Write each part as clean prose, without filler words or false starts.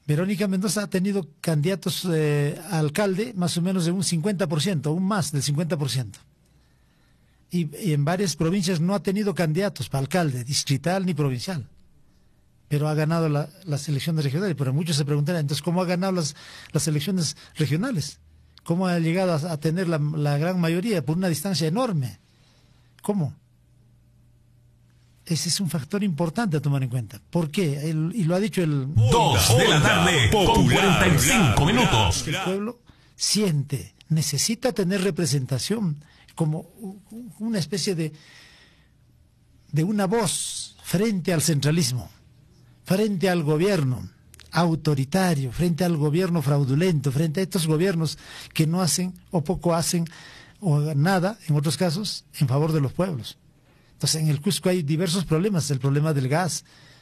Verónica Mendoza ha tenido candidatos a alcalde más o menos de un 50%, aún más del 50%. Y en varias provincias no ha tenido candidatos para alcalde, distrital ni provincial. Pero ha ganado las elecciones regionales. Pero muchos se preguntarán, entonces, ¿cómo ha ganado las elecciones regionales? ¿Cómo ha llegado a tener la gran mayoría por una distancia enorme? ¿Cómo? Ese es un factor importante a tomar en cuenta. ¿Por qué? Y lo ha dicho el... 2 de la tarde, con 45 minutos. El pueblo siente, necesita tener representación como una especie de una voz frente al centralismo, frente al gobierno autoritario, frente al gobierno fraudulento, frente a estos gobiernos que no hacen o poco hacen o nada, en otros casos, en favor de los pueblos. Entonces, en el Cusco hay diversos problemas: el problema del gas,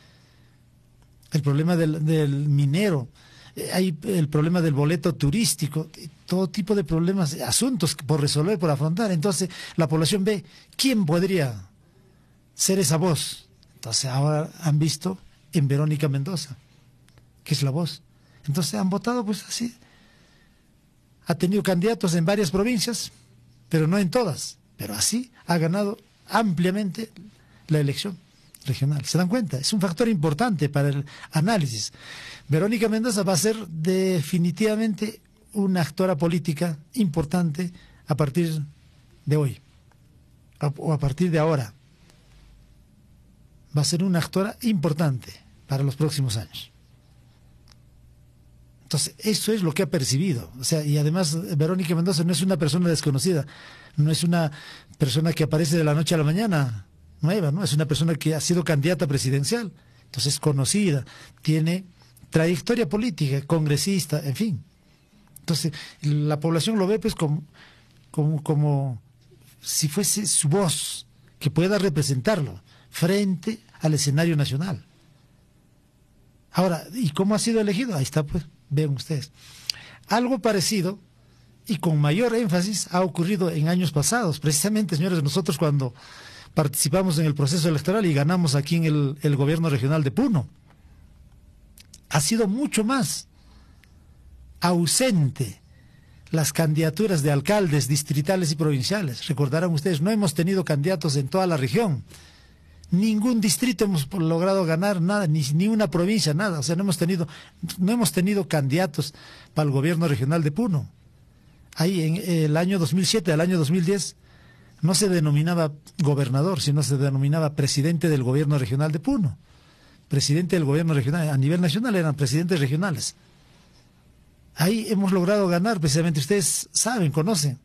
el problema del minero, hay el problema del boleto turístico, todo tipo de problemas, asuntos por resolver, por afrontar. Entonces, la población ve quién podría ser esa voz. Entonces, ahora han visto en Verónica Mendoza, que es la voz. Entonces, han votado pues así. Ha tenido candidatos en varias provincias, pero no en todas. Pero así ha ganado ampliamente la elección regional. ¿Se dan cuenta? Es un factor importante para el análisis. Verónica Mendoza va a ser definitivamente una actora política importante a partir de hoy, o a partir de ahora. Va a ser una actora importante para los próximos años. Entonces, eso es lo que ha percibido. O sea, y además Verónica Mendoza no es una persona desconocida, no es una persona que aparece de la noche a la mañana, nueva, ¿no? Es una persona que ha sido candidata presidencial, entonces es conocida, tiene trayectoria política, congresista, en fin. Entonces, la población lo ve pues como si fuese su voz, que pueda representarlo frente al escenario nacional. Ahora, ¿y cómo ha sido elegido? Ahí está, pues, ven ustedes. Algo parecido y con mayor énfasis ha ocurrido en años pasados. Precisamente, señores, nosotros cuando participamos en el proceso electoral y ganamos aquí en el gobierno regional de Puno, ha sido mucho más ausente las candidaturas de alcaldes distritales y provinciales. Recordarán ustedes, no hemos tenido candidatos en toda la región. Ningún distrito hemos logrado ganar nada, ni una provincia, nada. O sea, no hemos tenido candidatos para el gobierno regional de Puno. Ahí en el año 2007 al año 2010 no se denominaba gobernador, sino se denominaba presidente del gobierno regional de Puno. Presidente del gobierno regional, a nivel nacional eran presidentes regionales. Ahí hemos logrado ganar, precisamente, ustedes saben, conocen,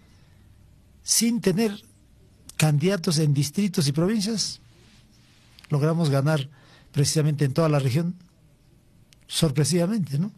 sin tener candidatos en distritos y provincias, logramos ganar precisamente en toda la región, sorpresivamente, ¿no?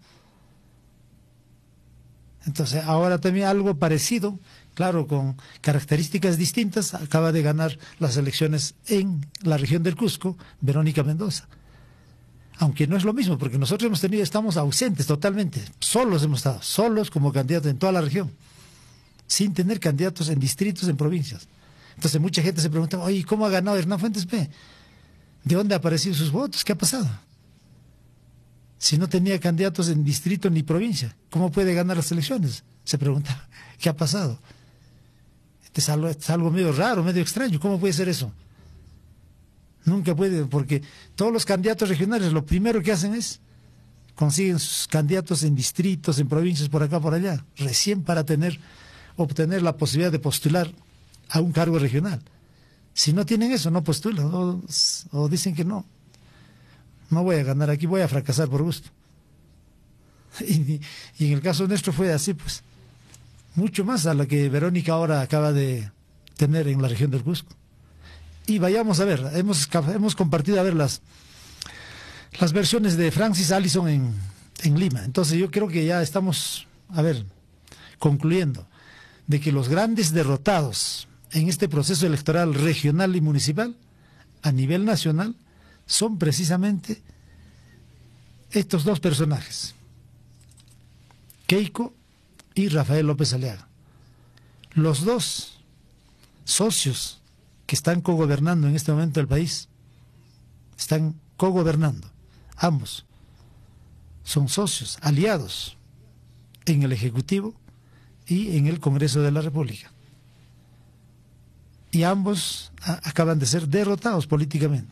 Entonces, ahora también algo parecido, claro, con características distintas, acaba de ganar las elecciones en la región del Cusco, Verónica Mendoza. Aunque no es lo mismo, porque nosotros estamos ausentes totalmente, solos hemos estado, solos como candidatos en toda la región, sin tener candidatos en distritos, en provincias. Entonces mucha gente se pregunta, oye, ¿cómo ha ganado Hernán Fuentes P? ¿De dónde han aparecido sus votos? ¿Qué ha pasado? Si no tenía candidatos en distrito ni provincia, ¿cómo puede ganar las elecciones? Se pregunta, ¿qué ha pasado? Es algo medio raro, medio extraño, ¿cómo puede ser eso? Nunca puede, porque todos los candidatos regionales lo primero que hacen es consiguen sus candidatos en distritos, en provincias, por acá, por allá, recién para obtener la posibilidad de postular a un cargo regional. Si no tienen eso, no postulan, o dicen que no voy a ganar aquí, voy a fracasar por gusto. Y en el caso nuestro fue así, pues, mucho más a la que Verónica ahora acaba de tener en la región del Cusco. Y vayamos a ver, hemos compartido a ver las versiones de Francis Allison en Lima. Entonces yo creo que ya estamos, concluyendo, de que los grandes derrotados en este proceso electoral regional y municipal, a nivel nacional, son precisamente estos dos personajes, Keiko y Rafael López Aliaga. Los dos socios que están cogobernando en este momento el país, están cogobernando, ambos, son socios, aliados en el Ejecutivo y en el Congreso de la República. Y ambos acaban de ser derrotados políticamente.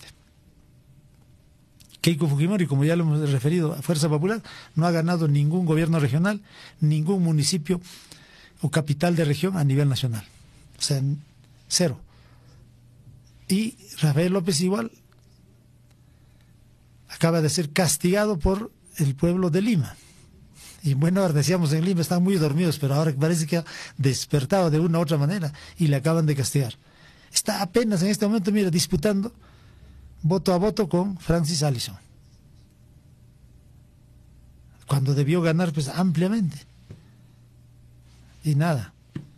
Keiko Fujimori, como ya lo hemos referido, a Fuerza Popular, no ha ganado ningún gobierno regional, ningún municipio o capital de región a nivel nacional. O sea, cero. Y Rafael López igual acaba de ser castigado por el pueblo de Lima. Y bueno, ahora decíamos en Lima están muy dormidos, pero ahora parece que ha despertado de una u otra manera y le acaban de castigar. Está apenas en este momento, mira, disputando voto a voto con Francis Allison, cuando debió ganar pues ampliamente. Y nada.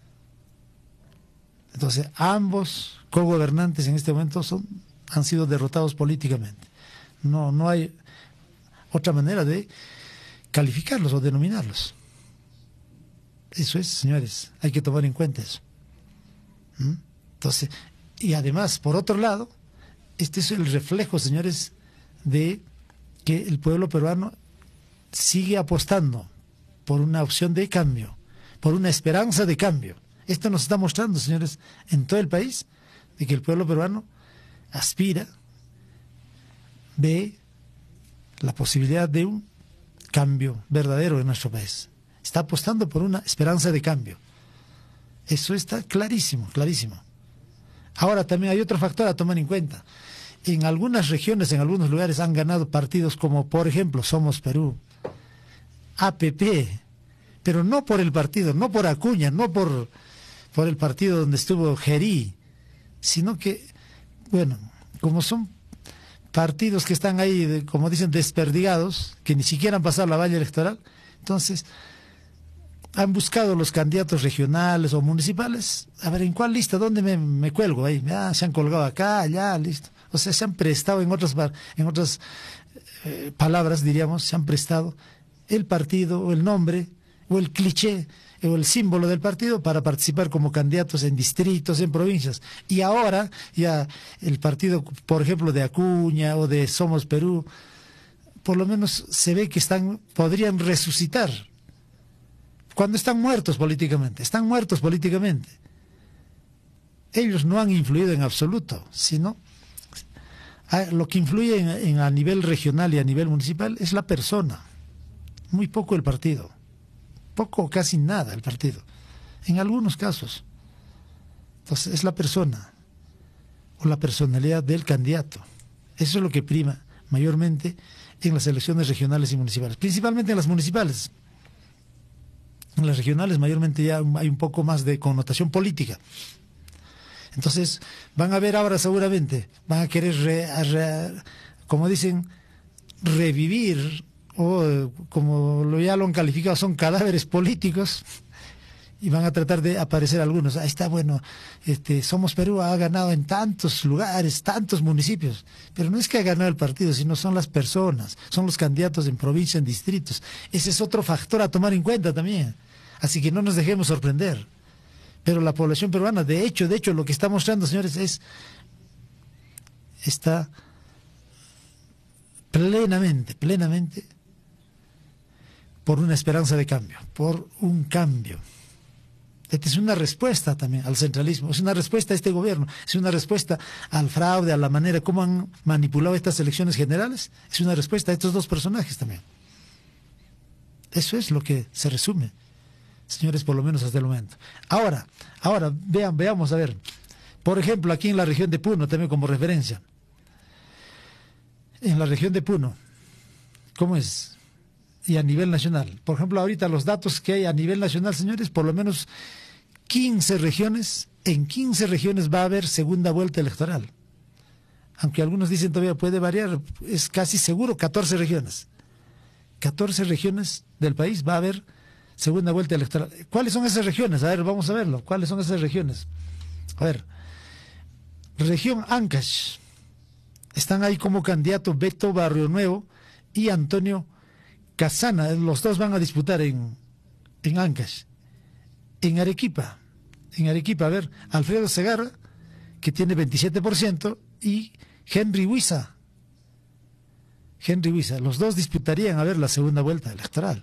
Entonces, ambos cogobernantes en este momento han sido derrotados políticamente. No hay otra manera de calificarlos o denominarlos. Eso es, señores, hay que tomar en cuenta eso. Entonces, y además, por otro lado, este es el reflejo, señores, de que el pueblo peruano sigue apostando por una opción de cambio, por una esperanza de cambio. Esto nos está mostrando, señores, en todo el país, de que el pueblo peruano aspira, ve la posibilidad de un cambio verdadero en nuestro país. Está apostando por una esperanza de cambio. Eso está clarísimo, clarísimo. Ahora también hay otro factor a tomar en cuenta. En algunas regiones, en algunos lugares han ganado partidos como, por ejemplo, Somos Perú, APP, pero no por el partido, no por Acuña, no por el partido donde estuvo Gerí, sino que, bueno, como son partidos que están ahí, como dicen, desperdigados, que ni siquiera han pasado la valla electoral, entonces han buscado los candidatos regionales o municipales, a ver, ¿en cuál lista? ¿Dónde me cuelgo ahí? Se han colgado acá, allá, listo. O sea, se han prestado, en otras palabras diríamos, se han prestado el partido o el nombre o el cliché o el símbolo del partido para participar como candidatos en distritos, en provincias. Y ahora ya el partido, por ejemplo, de Acuña o de Somos Perú, por lo menos se ve que podrían resucitar cuando están muertos políticamente. Están muertos políticamente. Ellos no han influido en absoluto, sino lo que influye a nivel regional y a nivel municipal es la persona, muy poco el partido, poco o casi nada el partido, en algunos casos. Entonces es la persona o la personalidad del candidato. Eso es lo que prima mayormente en las elecciones regionales y municipales, principalmente en las municipales. En las regionales mayormente ya hay un poco más de connotación política. Entonces van a ver ahora seguramente, van a querer, como dicen, revivir, o como ya lo han calificado, son cadáveres políticos, y van a tratar de aparecer algunos. Ahí está, bueno, Somos Perú ha ganado en tantos lugares, tantos municipios, pero no es que ha ganado el partido, sino son las personas, son los candidatos en provincia, en distritos. Ese es otro factor a tomar en cuenta también. Así que no nos dejemos sorprender. Pero la población peruana, de hecho, lo que está mostrando, señores, está plenamente por una esperanza de cambio, por un cambio. Esta es una respuesta también al centralismo, es una respuesta a este gobierno, es una respuesta al fraude, a la manera como han manipulado estas elecciones generales, es una respuesta a estos dos personajes también. Eso es lo que se resume, señores, por lo menos hasta el momento. Ahora, veamos, a ver, por ejemplo, aquí en la región de Puno, también como referencia. En la región de Puno, ¿cómo es? Y a nivel nacional. Por ejemplo, ahorita los datos que hay a nivel nacional, señores, por lo menos 15 regiones, en 15 regiones va a haber segunda vuelta electoral. Aunque algunos dicen todavía puede variar, es casi seguro 14 regiones. 14 regiones del país va a haber segunda vuelta electoral. ¿Cuáles son esas regiones? A ver, vamos a verlo. ¿Cuáles son esas regiones? A ver, región Ancash. Están ahí como candidato Beto Barrio Nuevo y Antonio Casana. Los dos van a disputar en Ancash. En Arequipa, a ver, Alfredo Segarra, que tiene 27%, y Henry Huiza, Henry Huiza. Los dos disputarían a ver la segunda vuelta electoral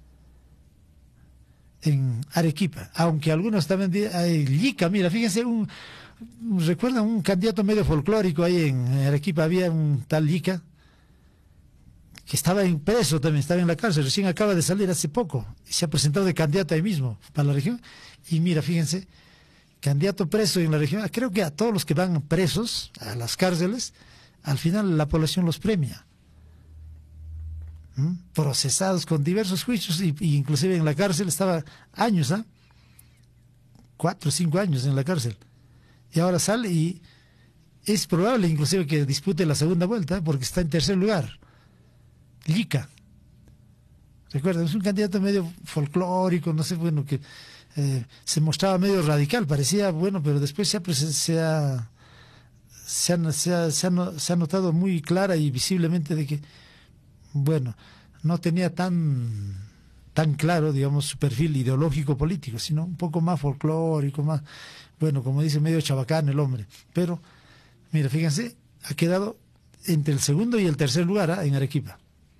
en Arequipa, aunque algunos también Llica, mira, fíjense, recuerdan un candidato medio folclórico ahí en Arequipa, había un tal Llica que estaba preso también, estaba en la cárcel, recién acaba de salir hace poco, y se ha presentado de candidato ahí mismo para la región, y mira, fíjense, candidato preso en la región, creo que a todos los que van presos a las cárceles, al final la población los premia. Procesados con diversos juicios y inclusive en la cárcel estaba años, 4 o 5 años en la cárcel, y ahora sale y es probable inclusive que dispute la segunda vuelta porque está en tercer lugar. Llica, recuerden, es un candidato medio folclórico, no sé, bueno, que se mostraba medio radical, parecía bueno, pero después se ha notado muy clara y visiblemente de que, bueno, no tenía tan claro, digamos, su perfil ideológico político, sino un poco más folclórico, más, bueno, como dice, medio chabacán el hombre. Pero, mira, fíjense, ha quedado entre el segundo y el tercer lugar en Arequipa.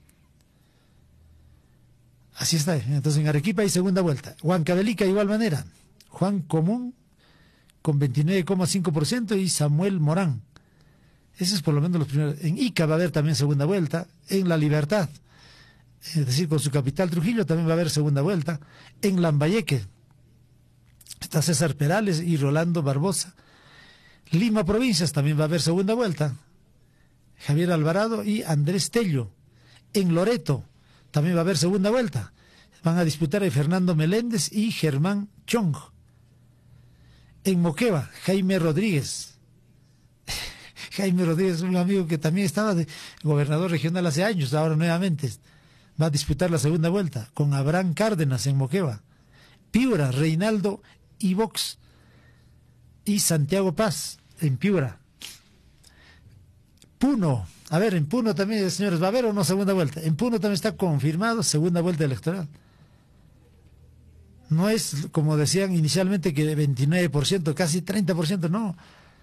Así está. Entonces en Arequipa hay segunda vuelta. Huancavelica, de igual manera. Juan Común con 29,5% y Samuel Morán. Esos es por lo menos los primeros. En Ica va a haber también segunda vuelta. En La Libertad, es decir, con su capital Trujillo, también va a haber segunda vuelta. En Lambayeque está César Perales y Rolando Barbosa. Lima Provincias también va a haber segunda vuelta. Javier Alvarado y Andrés Tello. En Loreto también va a haber segunda vuelta. Van a disputar a Fernando Meléndez y Germán Chong. En Moquegua, Jaime Rodríguez. Jaime Rodríguez, un amigo que también estaba de gobernador regional hace años, ahora nuevamente va a disputar la segunda vuelta con Abraham Cárdenas en Moquegua. Piura, Reinaldo Ivox y Santiago Paz en Piura. Puno, a ver, en Puno también, señores, ¿va a haber o no segunda vuelta? En Puno también está confirmado segunda vuelta electoral. No es, como decían inicialmente, que 29%, casi 30%, no.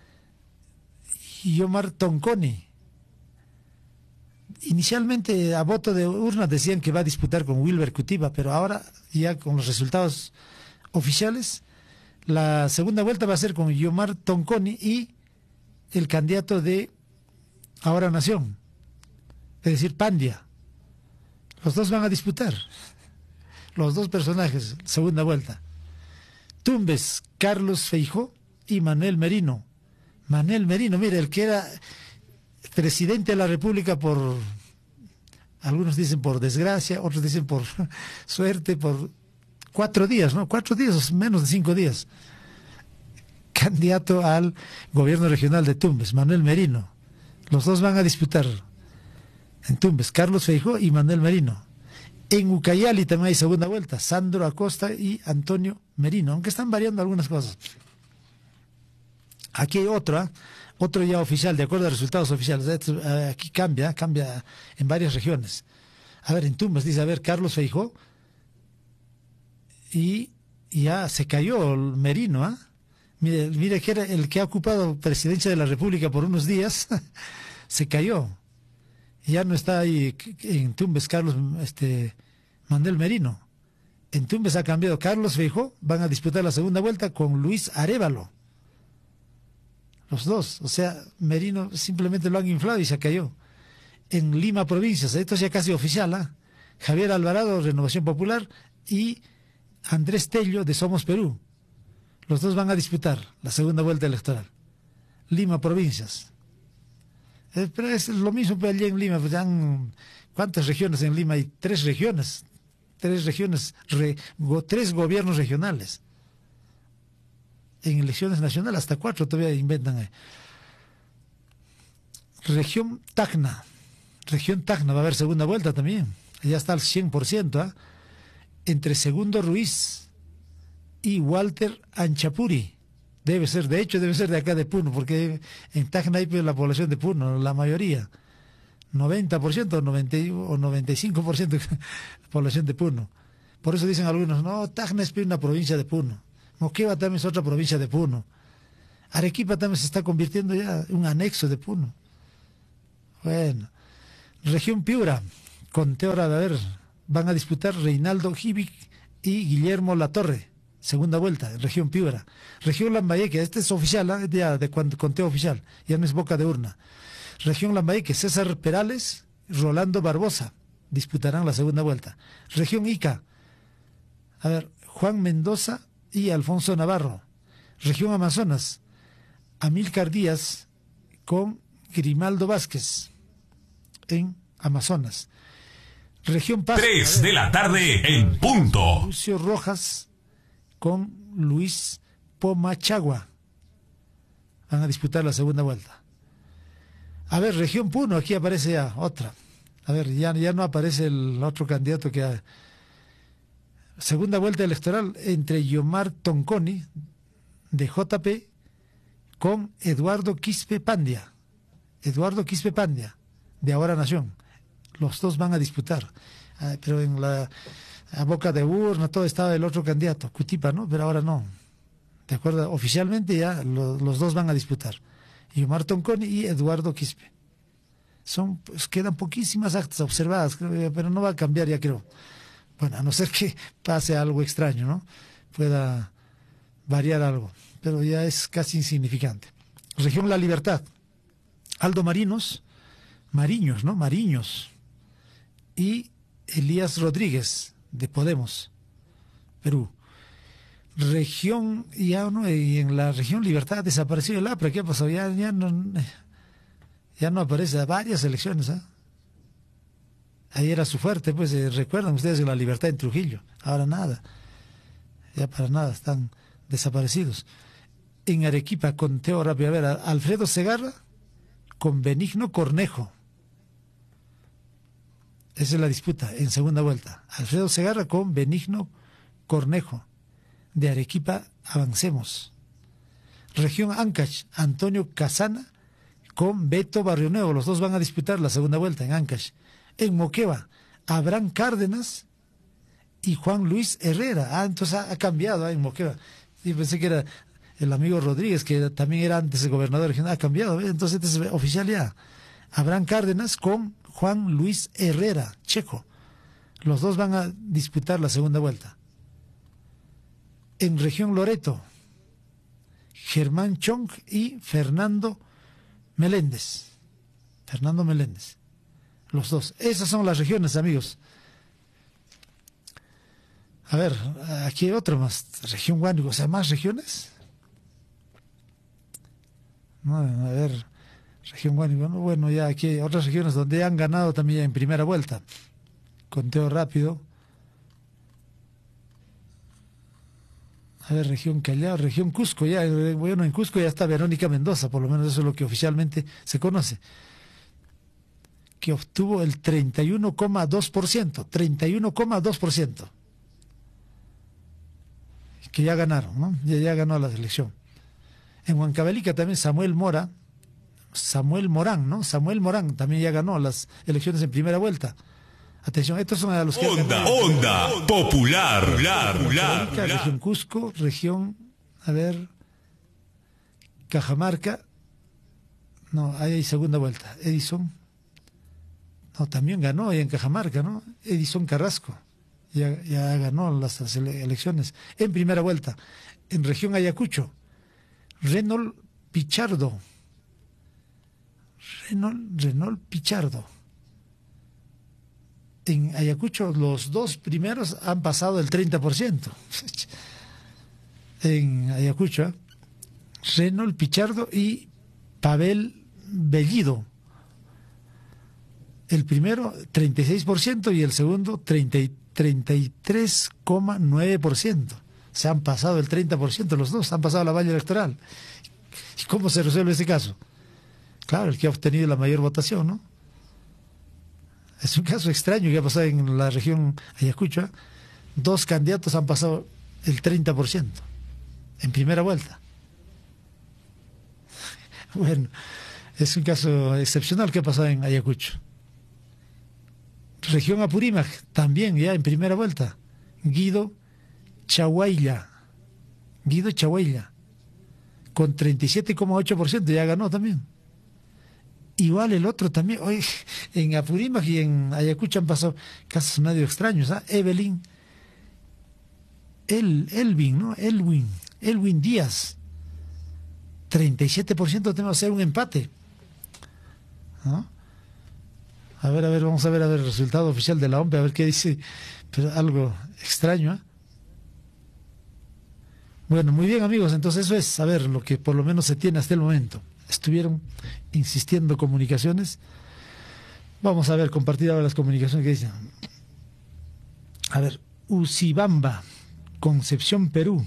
Yomar Tonconi. Inicialmente a voto de urna decían que va a disputar con Wilber Cutiba, pero ahora ya con los resultados oficiales, la segunda vuelta va a ser con Yomar Tonconi y el candidato de Ahora Nación, es decir, Pandia. Los dos van a disputar, los dos personajes, segunda vuelta. Tumbes, Carlos Feijó y Manuel Merino. Manuel Merino, mire, el que era presidente de la República por, algunos dicen por desgracia, otros dicen por suerte, por 4 días, ¿no? 4 días o menos de 5 días. Candidato al gobierno regional de Tumbes, Manuel Merino. Los dos van a disputar en Tumbes, Carlos Feijó y Manuel Merino. En Ucayali también hay segunda vuelta, Sandro Acosta y Antonio Merino, aunque están variando algunas cosas. Aquí hay otro ya oficial, de acuerdo a resultados oficiales. Aquí cambia en varias regiones. A ver, en Tumbes dice, a ver, Carlos Feijó, y ya se cayó el Merino, Mire que era el que ha ocupado presidencia de la República por unos días, se cayó. Ya no está ahí en Tumbes Carlos Manuel Merino. En Tumbes ha cambiado Carlos Feijó, van a disputar la segunda vuelta con Luis Arévalo. Los dos, o sea, Merino simplemente lo han inflado y se cayó. En Lima Provincias, esto es ya casi oficial, Javier Alvarado, Renovación Popular, y Andrés Tello, de Somos Perú. Los dos van a disputar la segunda vuelta electoral. Lima Provincias. Pero es lo mismo pues, allí en Lima. Pues, ¿cuántas regiones en Lima? Hay 3 regiones. 3 gobiernos regionales. En elecciones nacionales hasta 4 todavía inventan. Región Tacna. Región Tacna va a haber segunda vuelta también. Ya está al 100%. Entre Segundo Ruiz y Walter Anchapuri. Debe ser de acá de Puno, porque en Tacna hay la población de Puno, la mayoría. 90% o 95% población de Puno. Por eso dicen algunos, no, Tacna es una provincia de Puno. Moquegua también es otra provincia de Puno. Arequipa también se está convirtiendo ya en un anexo de Puno. Bueno, Región Piura, conteo, a ver, van a disputar Reinaldo Givic y Guillermo Latorre, segunda vuelta, región Piura. Región Lambayeque, este es oficial, ya de conteo oficial, ya no es boca de urna. Región Lambayeque, César Perales, Rolando Barbosa, disputarán la segunda vuelta. Región Ica, a ver, Juan Mendoza y Alfonso Navarro. Región Amazonas, Amílcar Díaz con Grimaldo Vázquez en Amazonas. Región Pasto, 3 de la tarde en punto. Lucio Rojas con Luis Pomachagua van a disputar la segunda vuelta. A ver, región Puno, aquí aparece ya otra. A ver, ya no aparece el otro candidato que segunda vuelta electoral entre Yomar Tonconi de JP con Eduardo Quispe Pandia. Eduardo Quispe Pandia de Ahora Nación. Los dos van a disputar. Pero en la boca de urna todo estaba el otro candidato, Cutipa, ¿no? Pero ahora no. ¿De acuerdo? Oficialmente ya los dos van a disputar. Yomar Tonconi y Eduardo Quispe. Pues, quedan poquísimas actas observadas, pero no va a cambiar, ya creo. Bueno, a no ser que pase algo extraño, ¿no? Pueda variar algo, pero ya es casi insignificante. Región La Libertad, Aldo Mariños, ¿no? Mariños y Elías Rodríguez de Podemos, Perú. Región, ya no, y en la región Libertad desapareció el APRA. ¿Qué ha pasado? Ya no aparece a varias elecciones, ¿eh? Ahí era su fuerte, pues recuerdan ustedes la Libertad en Trujillo. Ahora nada, ya para nada, están desaparecidos. En Arequipa, conteo rápido, a ver, Alfredo Segarra con Benigno Cornejo. Esa es la disputa en segunda vuelta. Alfredo Segarra con Benigno Cornejo. De Arequipa, Avancemos. Región Ancash, Antonio Casana con Beto Barrionuevo. Los dos van a disputar la segunda vuelta en Ancash. En Moquegua, Abraham Cárdenas y Juan Luis Herrera. Entonces ha cambiado en Moquegua. Y pensé que era el amigo Rodríguez, que también era antes el gobernador regional. Ha cambiado, entonces este es oficial ya. Abraham Cárdenas con Juan Luis Herrera, checo. Los dos van a disputar la segunda vuelta. En región Loreto, Germán Chong y Fernando Meléndez. Los dos. Esas son las regiones, amigos. A ver, aquí hay otro más. Región Huánuco, o sea, ¿más regiones? No, a ver, región Huánuco. Bueno, ya aquí hay otras regiones donde han ganado también en primera vuelta. Conteo rápido. A ver, región Callao, región Cusco, ya, bueno, en Cusco ya está Verónica Mendoza, por lo menos eso es lo que oficialmente se conoce, que obtuvo el 31,2%, que ya ganaron, ¿no? Ya ganó la elección. En Huancavelica también Samuel Morán, ¿no? Samuel Morán también ya ganó las elecciones en primera vuelta. Atención, estos son a los que Onda Popular. Región Cusco, región, a ver, Cajamarca, no, ahí hay segunda vuelta. Edison, no, también ganó ahí en Cajamarca, ¿no? Edison Carrasco, ya ganó las elecciones en primera vuelta. En región Ayacucho, Reynold Pichardo. En Ayacucho los dos primeros han pasado el 30%. En Ayacucho, Reynold Pichardo y Pavel Bellido. El primero 36% y el segundo 33,9%. Se han pasado el 30%, los dos han pasado la valla electoral. ¿Y cómo se resuelve ese caso? Claro, el que ha obtenido la mayor votación, ¿no? Es un caso extraño que ha pasado en la región Ayacucho. Dos candidatos han pasado el 30% en primera vuelta. Bueno, es un caso excepcional que ha pasado en Ayacucho. Región Apurímac, también ya en primera vuelta. Guido Chahuaylla, con 37,8% ya ganó también. Igual el otro también, hoy en Apurímac y en Ayacucho han pasado casos medio extraños, ¿ah? Elvin, ¿no? Elwin Díaz, 37% tenemos que hacer un empate, ¿no? A ver, vamos a ver el resultado oficial de la OMP, a ver qué dice, pero algo extraño, ¿eh? Bueno, muy bien, amigos, entonces eso es, a ver, lo que por lo menos se tiene hasta el momento. Estuvieron insistiendo comunicaciones. Vamos a ver, compartir ahora las comunicaciones que dicen. A ver, Usibamba, Concepción, Perú.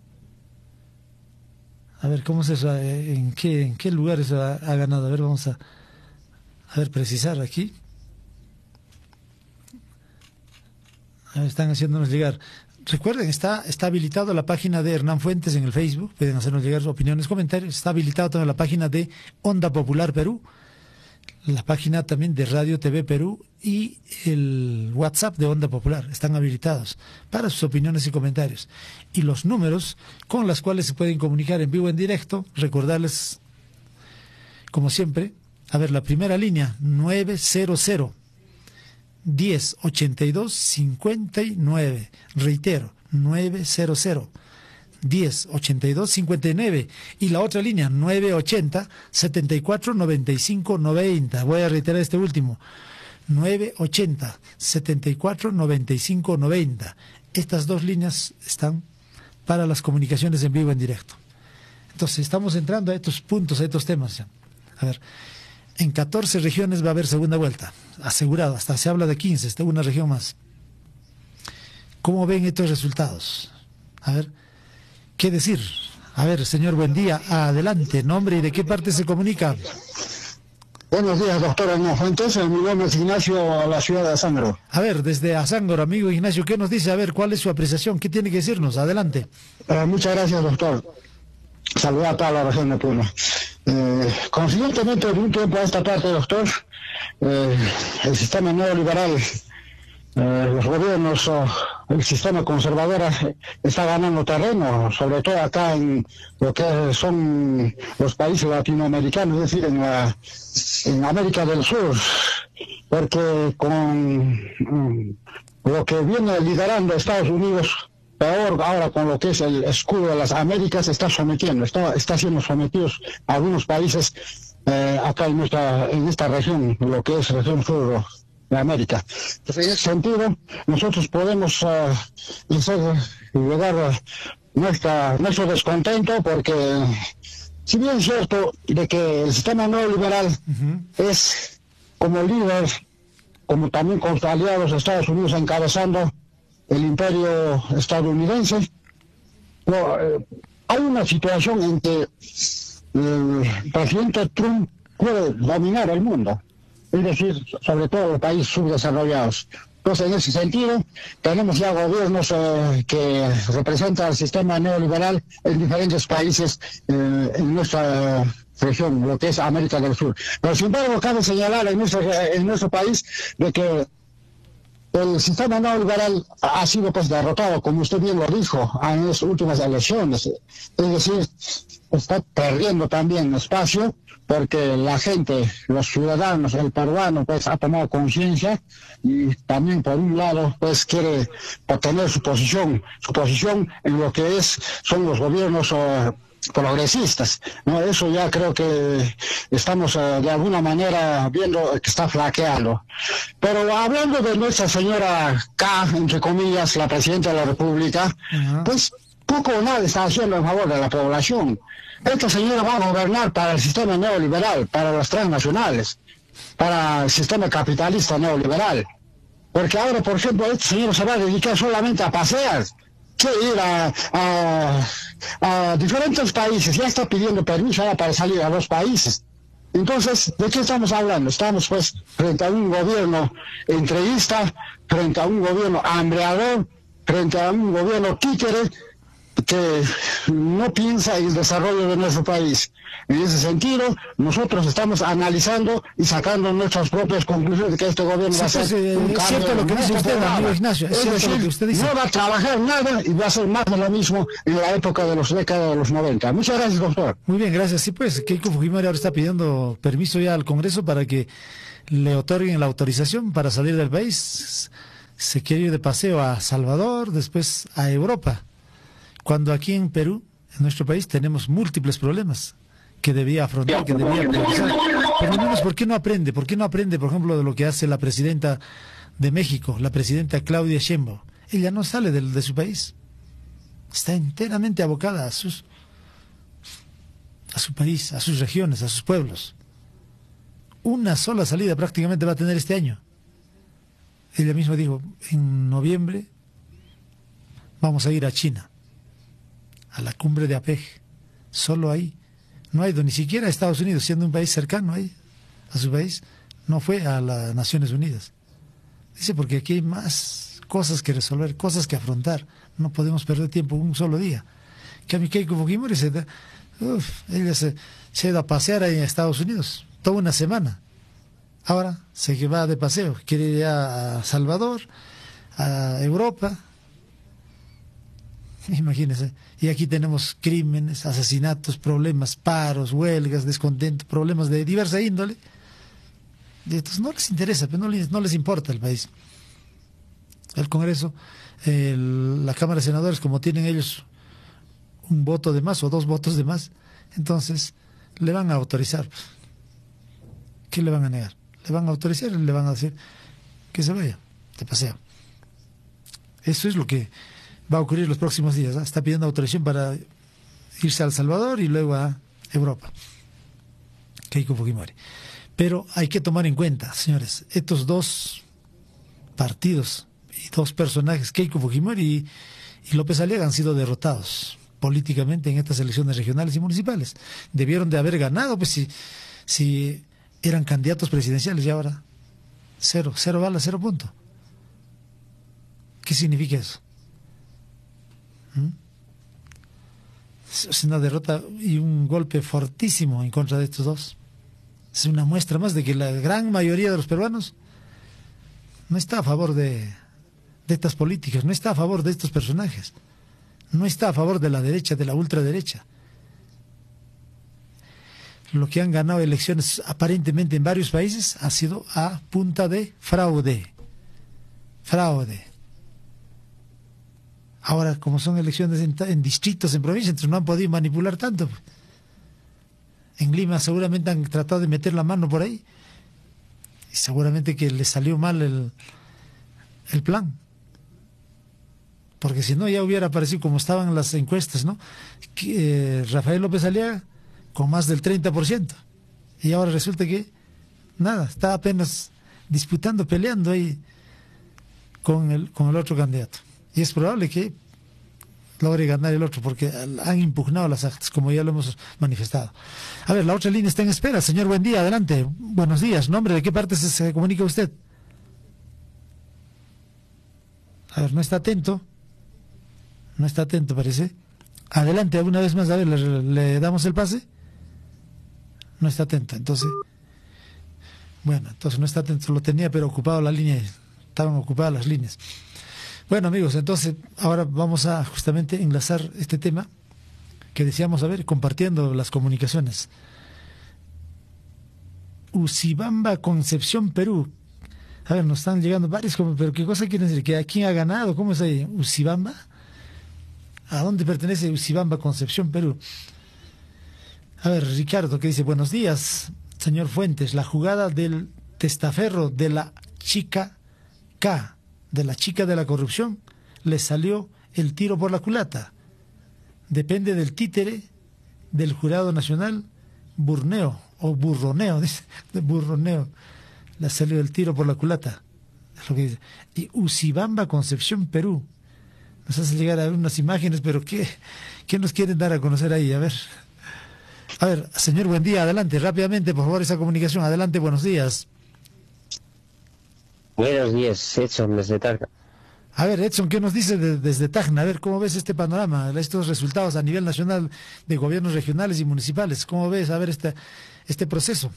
A ver, ¿cómo es eso? ¿En qué lugares ha ganado? A ver, vamos a ver, precisar aquí. A ver, están haciéndonos llegar. Recuerden, está habilitado la página de Hernán Fuentes en el Facebook, pueden hacernos llegar sus opiniones, comentarios. Está habilitado también la página de Onda Popular Perú, la página también de Radio TV Perú y el WhatsApp de Onda Popular. Están habilitados para sus opiniones y comentarios. Y los números con los cuales se pueden comunicar en vivo, en directo, recordarles, como siempre, a ver, la primera línea, 900 1082 59, reitero, 900 1082 59, y la otra línea 980 74 95 90. Voy a reiterar este último, 980 74 95 90. Estas dos líneas están para las comunicaciones en vivo, en directo. Entonces estamos entrando a estos puntos, a estos temas ya. A ver, en 14 regiones va a haber segunda vuelta, asegurado, hasta se habla de 15, está una región más. ¿Cómo ven estos resultados? A ver, ¿qué decir? A ver, señor, buen día, adelante, nombre y de qué parte se comunica. Buenos días, doctor Hernán Fuentes, mi nombre es Ignacio, a la ciudad de Azángaro. A ver, desde Azángaro, amigo Ignacio, ¿qué nos dice? A ver, ¿cuál es su apreciación? ¿Qué tiene que decirnos? Adelante. Muchas gracias, doctor. Saludar a toda la región de Puno. Consiguientemente, de un tiempo a esta parte, doctor, el sistema neoliberal, los gobiernos, el sistema conservador está ganando terreno, sobre todo acá en lo que son los países latinoamericanos, es decir, en América del Sur, porque con lo que viene liderando Estados Unidos, peor ahora con lo que es el escudo de las Américas, está siendo sometidos a algunos países acá en esta región, lo que es región sur de América. Entonces, en ese sentido, nosotros podemos llegar nuestro descontento, porque si bien es cierto de que el sistema neoliberal es como líder, como también con sus aliados Estados Unidos encabezando el imperio estadounidense, hay una situación en que el presidente Trump puede dominar el mundo, es decir, sobre todo los países subdesarrollados. Entonces, en ese sentido, tenemos ya gobiernos que representan el sistema neoliberal en diferentes países en nuestra región, lo que es América del Sur. Pero sin embargo, cabe señalar en nuestro país de que el sistema neoliberal ha sido pues derrotado, como usted bien lo dijo, en las últimas elecciones. Es decir, está perdiendo también espacio, porque la gente, los ciudadanos, el peruano, pues ha tomado conciencia y también por un lado pues quiere obtener su posición en lo que son los gobiernos progresistas, ¿no? Eso ya creo que estamos de alguna manera viendo que está flaqueando. Pero hablando de nuestra señora K, entre comillas, la presidenta de la República, pues poco o nada está haciendo en favor de la población. Esta señora va a gobernar para el sistema neoliberal, para las transnacionales, para el sistema capitalista neoliberal. Porque ahora, por ejemplo, este señor se va a dedicar solamente a pasear, que ir a diferentes países, ya está pidiendo permiso ahora para salir a los países. Entonces, ¿de qué estamos hablando? Estamos pues frente a un gobierno entreguista, frente a un gobierno hambreador, frente a un gobierno títere, que no piensa en el desarrollo de nuestro país. En ese sentido, nosotros estamos analizando y sacando nuestras propias conclusiones de que este gobierno va a hacer un es cambio. cierto lo que dice usted, amigo Ignacio, es cierto lo que usted dice. No va a trabajar nada y va a ser más de lo mismo en la época de los décadas de los 90. Muchas gracias, doctor. Muy bien, gracias. Sí, pues Keiko Fujimori ahora está pidiendo permiso ya al Congreso para que le otorguen la autorización para salir del país. Se quiere ir de paseo a Salvador, después a Europa, cuando aquí en Perú, en nuestro país, tenemos múltiples problemas que debía afrontar, que debía priorizar. Por lo menos, ¿por qué no aprende? ¿Por qué no aprende, por ejemplo, de lo que hace la presidenta de México, la presidenta Claudia Sheinbaum? Ella no sale de su país. Está enteramente abocada a su país, a sus regiones, a sus pueblos. Una sola salida prácticamente va a tener este año. Ella misma dijo, en noviembre vamos a ir a China, a la cumbre de APEC. Solo ahí. No ha ido ni siquiera a Estados Unidos, siendo un país cercano ahí, a su país. No fue a las Naciones Unidas. Dice, porque aquí hay más cosas que resolver, cosas que afrontar. No podemos perder tiempo un solo día. Que a mi Keiko Fujimori ella se ha ido a pasear ahí en Estados Unidos, toda una semana. Ahora se va de paseo, quiere ir a Salvador, a Europa. Imagínense. Y aquí tenemos crímenes, asesinatos, problemas, paros, huelgas, descontento, problemas de diversa índole. Y entonces no les interesa, pero no les importa el país. El Congreso, la Cámara de Senadores, como tienen ellos un voto de más o 2 votos de más, entonces le van a autorizar. ¿Qué le van a negar? Le van a autorizar y le van a decir que se vaya de paseo. Eso es lo que va a ocurrir los próximos días. Está pidiendo autorización para irse a El Salvador y luego a Europa. Keiko Fujimori. Pero hay que tomar en cuenta, señores, estos 2 partidos y 2 personajes, Keiko Fujimori y López Aliaga, han sido derrotados políticamente en estas elecciones regionales y municipales. Debieron de haber ganado, pues si eran candidatos presidenciales, y ahora cero balas, 0 puntos. ¿Qué significa eso? Es una derrota y un golpe fortísimo en contra de estos 2. Es una muestra más de que la gran mayoría de los peruanos no está a favor de estas políticas, no está a favor de estos personajes, no está a favor de la derecha, de la ultraderecha. Lo que han ganado elecciones aparentemente en varios países ha sido a punta de fraude. Ahora, como son elecciones en distritos, en provincias, entonces no han podido manipular tanto. En Lima seguramente han tratado de meter la mano por ahí y seguramente que les salió mal el plan. Porque si no ya hubiera aparecido como estaban las encuestas, ¿no? Rafael López Aliaga con más del 30%. Y ahora resulta que nada, está apenas disputando, peleando ahí con el otro candidato. Y es probable que logre ganar el otro, porque han impugnado las actas, como ya lo hemos manifestado. A ver, la otra línea está en espera. Señor, buen día, adelante. Buenos días. ¿Nombre de qué parte se comunica usted? A ver, no está atento. No está atento, parece. Adelante, una vez más, a ver, ¿le damos el pase? No está atento, entonces... Bueno, entonces no está atento, lo tenía pero ocupado la línea, estaban ocupadas las líneas. Bueno, amigos, entonces ahora vamos a justamente enlazar este tema que decíamos, a ver, compartiendo las comunicaciones. Usibamba, Concepción, Perú. A ver, nos están llegando varios, pero ¿qué cosa quiere decir? ¿Que a quién ha ganado? ¿Cómo es ahí? ¿Usibamba? ¿A dónde pertenece Usibamba, Concepción, Perú? A ver, Ricardo, que dice, buenos días, señor Fuentes. La jugada del testaferro de la chica K, de la chica de la corrupción, le salió el tiro por la culata. Depende del títere del Jurado Nacional, Burneo, o Burroneo, dice, de Burroneo. Le salió el tiro por la culata. Es lo que dice. Y Usibamba, Concepción, Perú. Nos hace llegar a ver unas imágenes, pero ¿qué nos quieren dar a conocer ahí? A ver, señor, buen día, adelante, rápidamente, por favor, esa comunicación. Adelante, buenos días. Buenos días, Edson, desde Talca. A ver, Edson, ¿qué nos dice desde Tacna? A ver, ¿cómo ves este panorama, estos resultados a nivel nacional de gobiernos regionales y municipales? ¿Cómo ves, a ver, este proceso?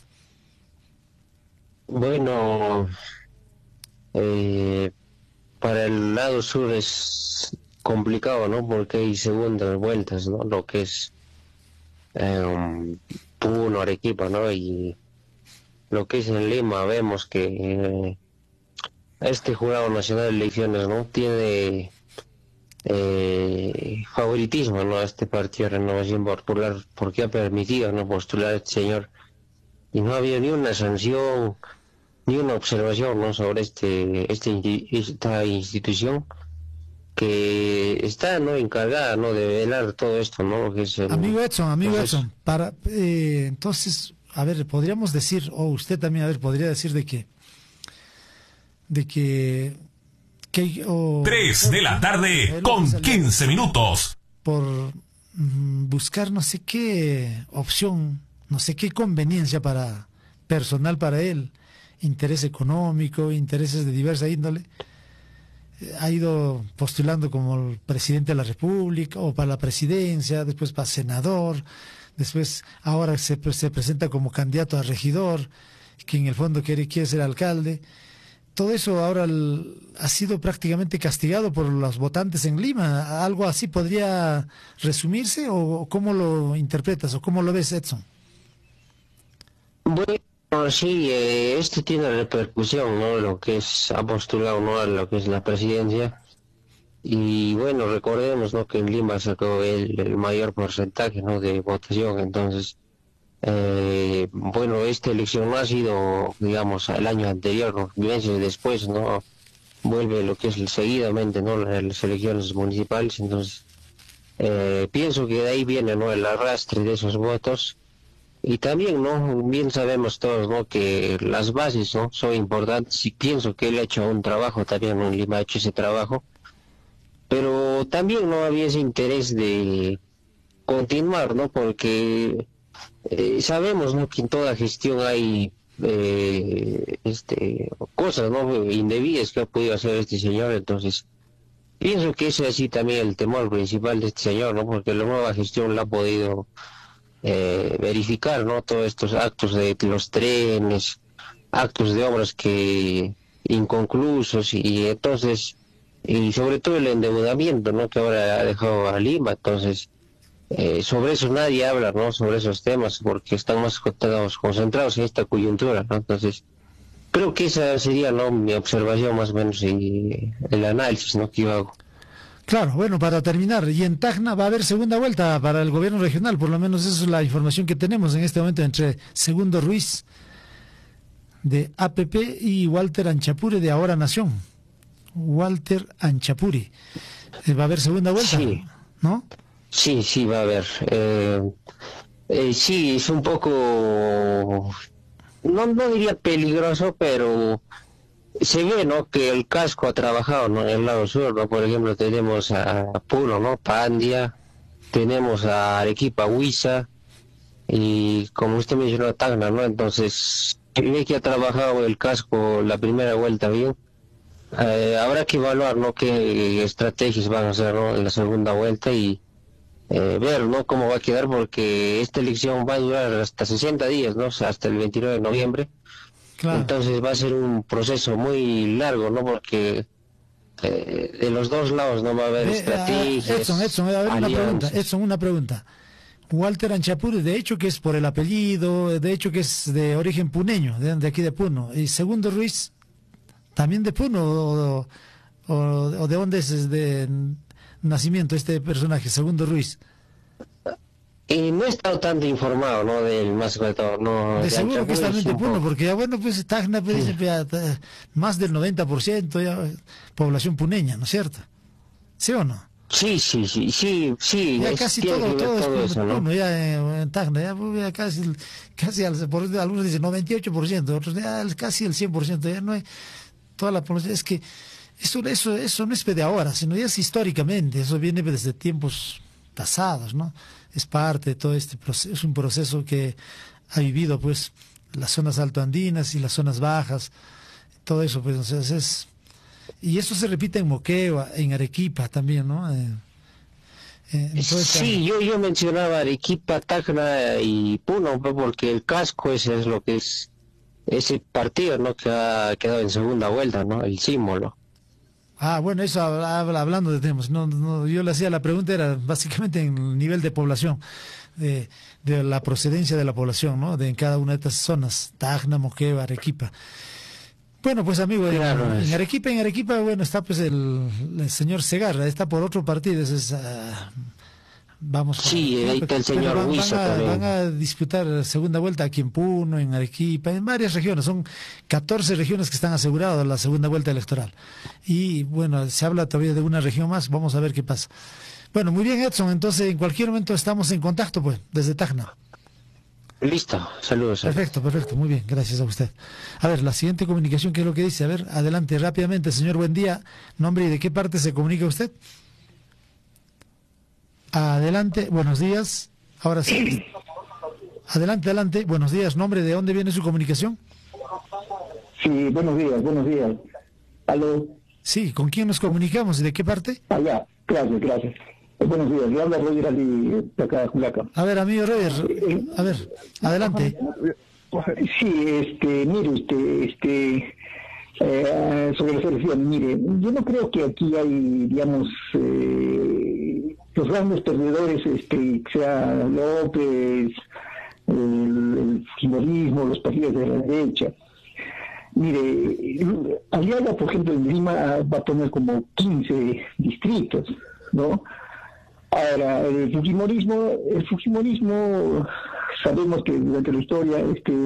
Bueno, para el lado sur es complicado, ¿no? Porque hay segundas vueltas, ¿no? Lo que es Puno, Arequipa, ¿no? Y lo que es en Lima, vemos que este Jurado Nacional de Elecciones, ¿no? Tiene favoritismo, ¿no? A este partido de Renovación Popular, porque ha permitido, ¿no? Postular a este señor. Y no había ni una sanción, ni una observación, ¿no? Sobre esta institución que está, ¿no? Encargada, ¿no? De velar todo esto, ¿no? Lo que es amigo Edson, entonces, a ver, podríamos decir, o usted también, a ver, podría decir de que 3 de la tarde con 15 minutos. Por buscar no sé qué opción, no sé qué conveniencia personal para él, interés económico, intereses de diversa índole, ha ido postulando como el presidente de la República o para la presidencia, después para senador, después ahora se presenta como candidato a regidor, que en el fondo quiere ser alcalde. Todo eso ahora ha sido prácticamente castigado por los votantes en Lima. ¿Algo así podría resumirse o cómo lo interpretas o cómo lo ves, Edson? Bueno, sí, esto tiene repercusión, ¿no? Lo que ha postulado, ¿no? A lo que es la presidencia. Y bueno, recordemos, ¿no? Que en Lima sacó el mayor porcentaje, ¿no? De votación. Entonces, bueno, esta elección no ha sido, digamos, el año anterior, ¿no? Meses después, ¿no? Vuelve lo que es seguidamente, ¿no? Las elecciones municipales. Entonces, pienso que de ahí viene, ¿no? El arrastre de esos votos. Y también, ¿no? Bien sabemos todos, ¿no? Que las bases, ¿no? Son importantes y pienso que él ha hecho un trabajo, también en Lima ha hecho ese trabajo. Pero también no había ese interés de continuar, ¿no? Porque sabemos, ¿no? Que en toda gestión hay cosas, ¿no? Indebidas que ha podido hacer este señor. Entonces, pienso que ese es así también el temor principal de este señor, ¿no? Porque la nueva gestión la ha podido verificar, ¿no? Todos estos actos de los trenes, actos de obras que inconclusos y entonces, y sobre todo el endeudamiento, ¿no? Que ahora ha dejado a Lima. Entonces, sobre eso nadie habla, ¿no? Sobre esos temas porque están más concentrados en esta coyuntura, ¿no? Entonces, creo que esa sería, ¿no? Mi observación más o menos y el análisis, ¿no? Que yo hago. Claro, bueno, para terminar, y en Tacna va a haber segunda vuelta para el gobierno regional, por lo menos esa es la información que tenemos en este momento entre Segundo Ruiz de APP y Walter Anchapuri de Ahora Nación. Walter Anchapuri. Va a haber segunda vuelta, sí. ¿No? Sí, sí, va a haber. Sí, es un poco, no diría peligroso, pero se ve, ¿no? Que el casco ha trabajado, ¿no? En el lado sur, ¿no? Por ejemplo, tenemos a Puno, ¿no? Pandia, tenemos a Arequipa, Huiza, y como usted mencionó, Tacna, ¿no? Entonces, ve que ha trabajado el casco la primera vuelta bien. Habrá que evaluar, ¿no? Qué estrategias van a hacer, ¿no? En la segunda vuelta y ver, ¿no? Cómo va a quedar, porque esta elección va a durar hasta 60 días, ¿no? O sea, hasta el 29 de noviembre. Claro. Entonces va a ser un proceso muy largo, ¿no? Porque de los dos lados no va a haber estrategias. Edson, a ver, una pregunta. Walter Anchapuri, de hecho que es por el apellido, de hecho que es de origen puneño, de aquí de Puno. Y Segundo Ruiz, también de Puno, o de dónde es de nacimiento este personaje, Segundo Ruiz. Y no he estado tanto informado, ¿no? Del más sobre todo, no. De seguro que es también de Puno, porque ya bueno, pues Tacna pues, más del 90% ya población puneña, ¿no es cierto? ¿Sí o no? Sí. Ya casi todo es Puno, ¿no? Ya en Tacna, ya casi por algunos dicen 98%, otros ya casi el 100%, ya no hay toda la población. Es que eso no es de ahora, sino ya es históricamente, eso viene desde tiempos pasados, ¿no? Es parte de todo este proceso, es un proceso que ha vivido pues las zonas altoandinas y las zonas bajas, todo eso pues, entonces Y eso se repite en Moquegua, en Arequipa también, ¿no? Sí, yo mencionaba Arequipa, Tacna y Puno, pues, porque el casco ese es lo que es ese partido, ¿no? Que ha quedado en segunda vuelta, ¿no? El símbolo. Ah, bueno, eso hablando de temas. No, yo le hacía la pregunta, era básicamente en el nivel de población, de la procedencia de la población, ¿no? En cada una de estas zonas, Tacna, Moquegua, Arequipa. Bueno, pues amigo, Claro, en Arequipa, bueno, está pues el señor Segarra, está por otro partido, vamos. Sí, ahí está el señor Huiza también. Van a disputar segunda vuelta aquí en Puno, en Arequipa, en varias regiones, son 14 regiones que están aseguradas la segunda vuelta electoral. Y bueno, se habla todavía de una región más, vamos a ver qué pasa. Bueno, muy bien, Edson, entonces en cualquier momento estamos en contacto, pues, desde Tacna. Listo, saludos. Perfecto, muy bien, gracias a usted. A ver, la siguiente comunicación, ¿qué es lo que dice? A ver, adelante rápidamente, señor, buen día. ¿Nombre y de qué parte se comunica usted? Adelante, buenos días. Ahora sí. Adelante, buenos días. ¿Nombre, de dónde viene su comunicación? Sí, buenos días. ¿Aló? Sí, ¿con quién nos comunicamos y de qué parte? Ah, ya, gracias. Buenos días, le habla Roger Ali de acá de Juliaca. A ver, amigo Roger, a ver, adelante. Sí, mire usted, sobre la selección, mire, yo no creo que aquí hay, digamos, los grandes perdedores, sea López, el fujimorismo, los partidos de la derecha. Mire, Aliaga, por ejemplo, en Lima va a poner como 15 distritos, ¿no? Ahora, el fujimorismo, sabemos que durante la historia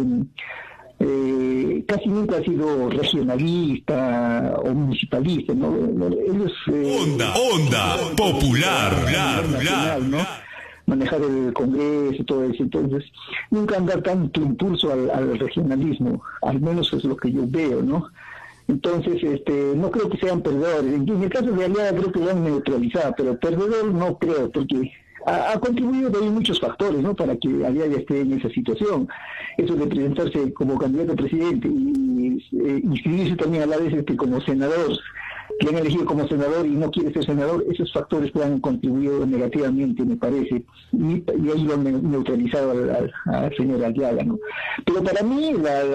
casi nunca ha sido regionalista o municipalista, ¿no? Ellos, Onda Popular, nacional, ¿no? Manejar el Congreso y todo eso, entonces nunca han dado tanto impulso al regionalismo, al menos es lo que yo veo, ¿no? Entonces, no creo que sean perdedores. En el caso de Aliaga creo que lo han neutralizado, pero perdedor no creo, porque ha contribuido también muchos factores, ¿no? Para que Aliaga esté en esa situación. Eso de presentarse como candidato a presidente y inscribirse también a la vez como senador, que han elegido como senador y no quiere ser senador, esos factores que han contribuido negativamente, me parece, y ahí lo han neutralizado al señor Aliaga, ¿no? Pero para mí,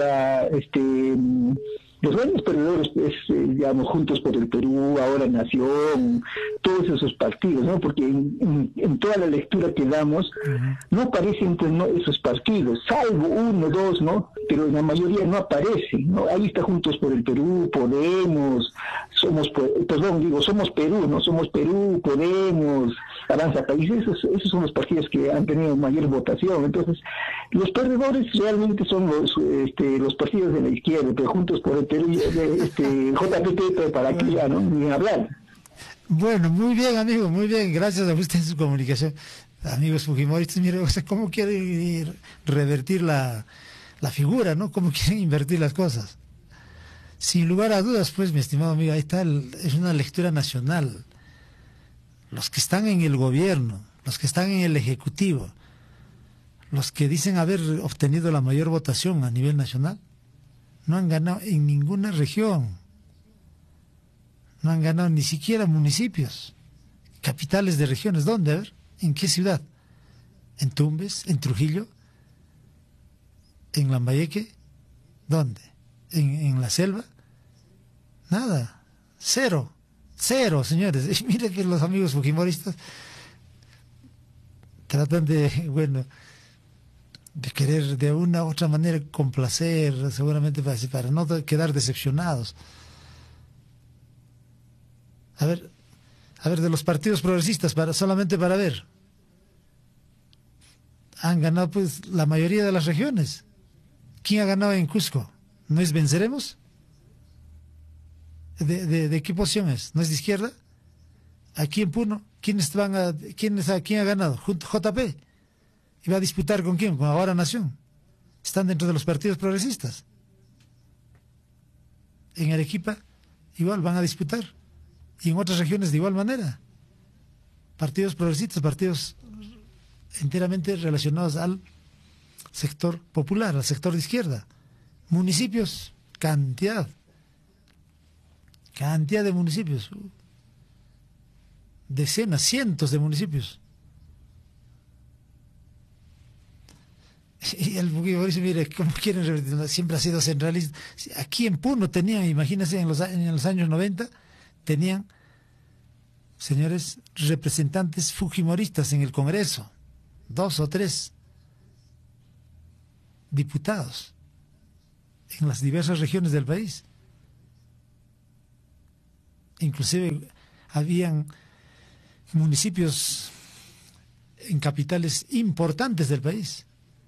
los grandes perdedores, digamos, Juntos por el Perú, Ahora Nación, todos esos partidos, ¿no? Porque en toda la lectura que damos, no aparecen, pues, no, esos partidos, salvo uno, dos, ¿no? Pero en la mayoría no aparecen, ¿no? Ahí está Juntos por el Perú, Podemos, Somos Perú, ¿no? Somos Perú, Podemos, Avanza País, esos son los partidos que han tenido mayor votación. Entonces, los perdedores realmente son los partidos de la izquierda, pero Juntos por el Perú, JPP, para que ya, ¿no? Ni hablar. Bueno, muy bien, amigo, muy bien, gracias a usted en su comunicación. Amigos fujimoristas, mire, cómo quieren revertir la figura, ¿no? Cómo quieren invertir las cosas. Sin lugar a dudas, pues, mi estimado amigo, ahí está, es una lectura nacional. Los que están en el gobierno, los que están en el ejecutivo, los que dicen haber obtenido la mayor votación a nivel nacional, no han ganado en ninguna región, no han ganado ni siquiera municipios, capitales de regiones. ¿Dónde? A ver, ¿en qué ciudad? ¿En Tumbes? ¿En Trujillo? ¿En Lambayeque? ¿Dónde? ¿En la selva? Nada, cero, señores. Y mire que los amigos fujimoristas tratan de querer de una u otra manera complacer, seguramente para no quedar decepcionados. A ver, de los partidos progresistas, solamente para ver, han ganado pues la mayoría de las regiones. ¿Quién ha ganado en Cusco? ¿No es Venceremos? ¿De qué posición es? ¿No es de izquierda? Aquí en Puno, ¿quién ha ganado? JP. ¿Y va a disputar con quién? Con Ahora Nación. Están dentro de los partidos progresistas. En Arequipa igual van a disputar. Y en otras regiones de igual manera. Partidos progresistas, partidos enteramente relacionados al sector popular, al sector de izquierda. Municipios, cantidad Cantidad de municipios. Decenas, cientos de municipios. Y el Fujimori, mire, ¿cómo quieren revertir? Siempre ha sido centralista. Aquí en Puno tenían, imagínense, en los años 90, tenían, señores, representantes fujimoristas en el Congreso. 2 o 3 diputados en las diversas regiones del país. Inclusive habían municipios en capitales importantes del país,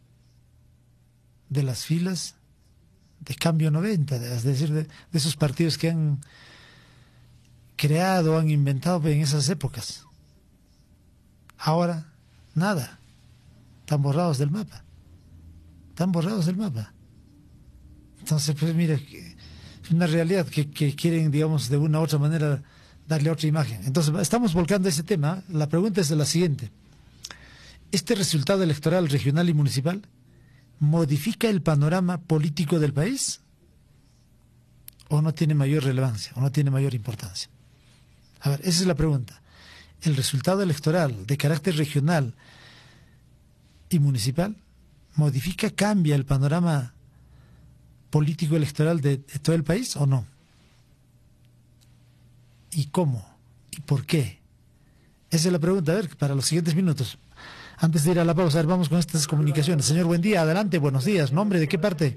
de las filas de Cambio 90, es decir, de esos partidos que han creado, han inventado en esas épocas. Ahora, nada. Están borrados del mapa. Están borrados del mapa. Entonces, pues mira, es una realidad que quieren, digamos, de una u otra manera darle otra imagen. Entonces, estamos volcando ese tema. La pregunta es la siguiente. ¿Este resultado electoral regional y municipal modifica el panorama político del país? ¿O no tiene mayor relevancia? ¿O no tiene mayor importancia? A ver, esa es la pregunta. ¿El resultado electoral de carácter regional y municipal modifica, cambia el panorama político electoral de todo el país o no? ¿Y cómo? ¿Y por qué? Esa es la pregunta, a ver, para los siguientes minutos. Antes de ir a la pausa, a ver, vamos con estas comunicaciones. Señor, buen día, adelante, buenos días. ¿Nombre de qué parte?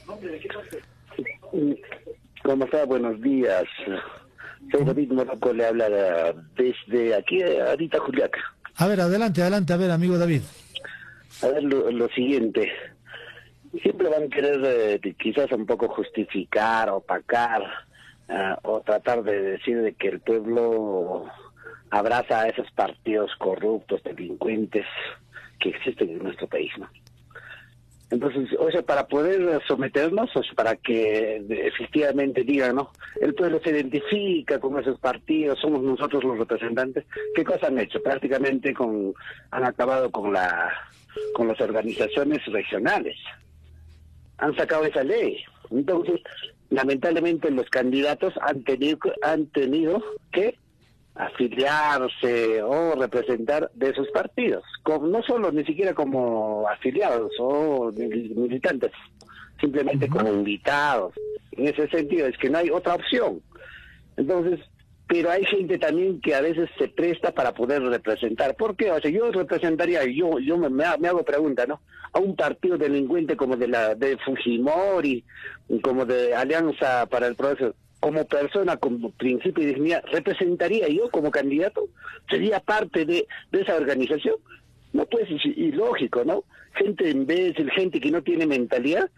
¿Cómo está? Buenos días. Soy David Morocco, le habla desde aquí, ahorita Juliaca. A ver, adelante, a ver, amigo David. A ver, lo siguiente. Siempre van a querer quizás un poco justificar, opacar, o tratar de decir de que el pueblo abraza a esos partidos corruptos, delincuentes que existen en nuestro país, ¿no? Entonces, o sea, para poder someternos, o sea, para que efectivamente digan, ¿no? El pueblo se identifica con esos partidos, somos nosotros los representantes. ¿Qué cosa han hecho? Prácticamente han acabado con las organizaciones regionales. Han sacado esa ley. Entonces, lamentablemente los candidatos han tenido que afiliarse o representar de esos partidos, no solo ni siquiera como afiliados o militantes, simplemente como invitados. En ese sentido es que no hay otra opción. Entonces, pero hay gente también que a veces se presta para poder representar. ¿Por qué? O sea, yo representaría, yo me hago pregunta, ¿no? A un partido delincuente como de Fujimori, como de Alianza para el Progreso. Como persona, como principio y dignidad, ¿representaría yo como candidato? ¿Sería parte de esa organización? No, pues es ilógico, ¿no? Gente imbécil, gente que no tiene mentalidad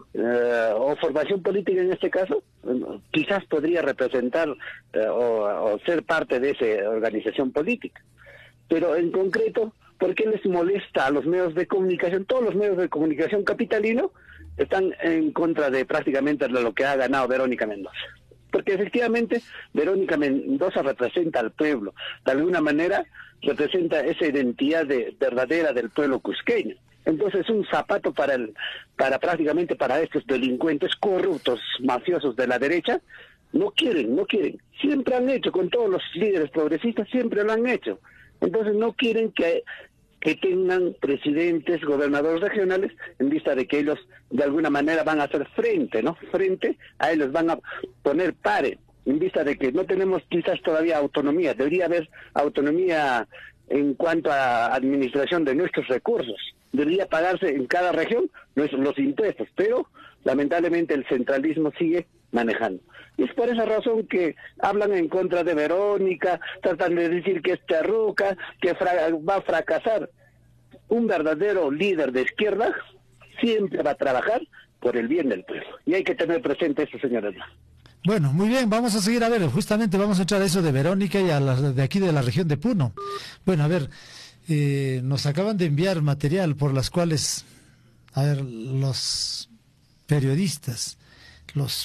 o formación política en este caso, quizás podría representar o ser parte de esa organización política. Pero en concreto, ¿por qué les molesta a los medios de comunicación? Todos los medios de comunicación capitalinos están en contra de prácticamente lo que ha ganado Verónica Mendoza. Porque efectivamente Verónica Mendoza representa al pueblo, de alguna manera representa esa identidad verdadera del pueblo cusqueño. Entonces un zapato para prácticamente para estos delincuentes corruptos, mafiosos de la derecha. No quieren, siempre han hecho, con todos los líderes progresistas siempre lo han hecho. Entonces no quieren que tengan presidentes, gobernadores regionales, en vista de que ellos de alguna manera van a hacer frente, ¿no? Frente a ellos, van a poner pare, en vista de que no tenemos quizás todavía autonomía. Debería haber autonomía en cuanto a administración de nuestros recursos. Debería pagarse en cada región los impuestos, pero lamentablemente el centralismo sigue manejando. Y es por esa razón que hablan en contra de Verónica, tratan de decir que es terruca, que va a fracasar. Un verdadero líder de izquierda siempre va a trabajar por el bien del pueblo. Y hay que tener presente eso, señores. Bueno, muy bien, vamos a seguir, a ver, justamente vamos a entrar a eso de Verónica y a de aquí de la región de Puno. Bueno, a ver, nos acaban de enviar material por las cuales, a ver, los periodistas, los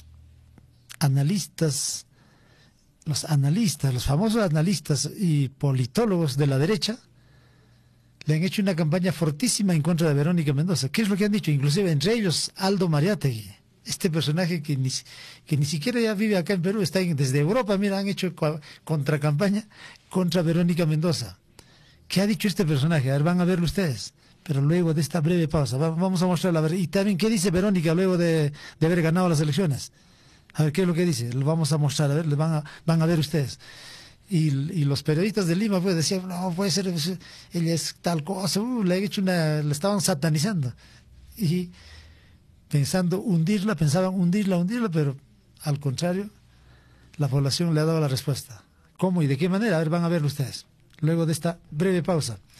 analistas, los famosos analistas y politólogos de la derecha, le han hecho una campaña fortísima en contra de Verónica Mendoza. ¿Qué es lo que han dicho? Inclusive entre ellos Aldo Mariátegui, Este personaje que ni siquiera ya vive acá en Perú, está desde Europa, mira, han hecho contracampaña contra Verónica Mendoza. ¿Qué ha dicho este personaje? A ver, van a verlo ustedes. Pero luego de esta breve pausa, vamos a mostrar la verdad. Y también, ¿qué dice Verónica luego de haber ganado las elecciones? A ver, ¿qué es lo que dice? Lo vamos a mostrar, a ver, van a ver ustedes. Y los periodistas de Lima pues decían, no, puede ser, ella es tal cosa, le estaban satanizando. Y pensaban hundirla, pero al contrario, la población le ha dado la respuesta. ¿Cómo y de qué manera? A ver, van a verlo ustedes. Luego de esta breve pausa.